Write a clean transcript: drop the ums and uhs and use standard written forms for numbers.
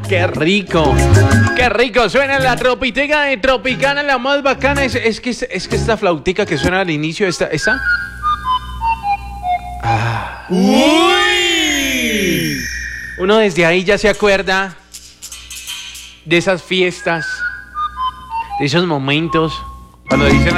Qué rico. Qué rico. Suena la tropiteca de Tropicana, la más bacana. Es que esta flautica que suena al inicio, esta. Ah. ¡Uy! Uno desde ahí ya se acuerda de esas fiestas, de esos momentos, cuando dicen